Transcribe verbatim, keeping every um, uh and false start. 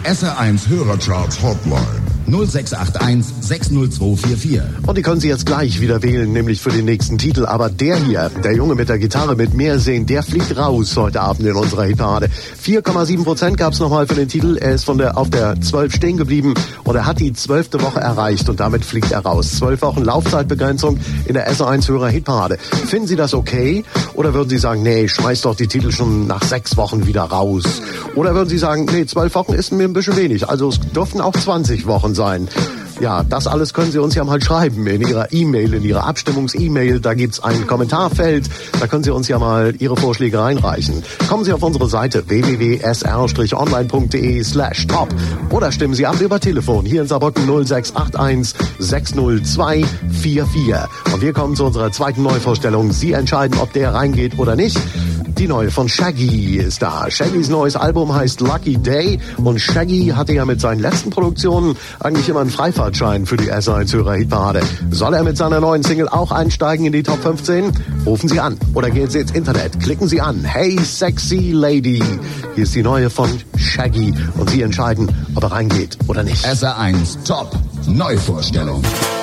S R eins Hörercharts Hotline null sechs acht eins sechs null zwei vier vier. Und die können Sie jetzt gleich wieder wählen, nämlich für den nächsten Titel. Aber der hier, der Junge mit der Gitarre mit mehr sehen, der fliegt raus heute Abend in unserer Hitparade. vier Komma sieben Prozent gab es nochmal für den Titel. Er ist von der auf der zwölf stehen geblieben und er hat die zwölfte Woche erreicht und damit fliegt er raus. zwölf Wochen Laufzeitbegrenzung in der S R eins Hörer Hitparade. Finden Sie das okay? Oder würden Sie sagen, nee, schmeiß doch die Titel schon nach sechs Wochen wieder raus? Oder würden Sie sagen, nee, zwölf Wochen ist mir ein bisschen wenig. Also es dürften auch zwanzig Wochen sein. Ja, das alles können Sie uns ja mal schreiben in Ihrer E-Mail, in Ihrer Abstimmungs-E-Mail. Da gibt's ein Kommentarfeld. Da können Sie uns ja mal Ihre Vorschläge reinreichen. Kommen Sie auf unsere Seite w w w punkt s r online punkt d e slash top oder stimmen Sie ab über Telefon hier in Saarbrücken null sechs acht eins sechs null zwei vier vier. Und wir kommen zu unserer zweiten Neuvorstellung. Sie entscheiden, ob der reingeht oder nicht. Die neue von Shaggy ist da. Shaggys neues Album heißt Lucky Day und Shaggy hatte ja mit seinen letzten Produktionen eigentlich immer einen Freifahrtschein für die S R eins Hörer Hitparade. Soll er mit seiner neuen Single auch einsteigen in die Top fünfzehn? Rufen Sie an oder gehen Sie ins Internet, klicken Sie an. Hey Sexy Lady. Hier ist die neue von Shaggy und Sie entscheiden, ob er reingeht oder nicht. S R eins Top Neuvorstellung.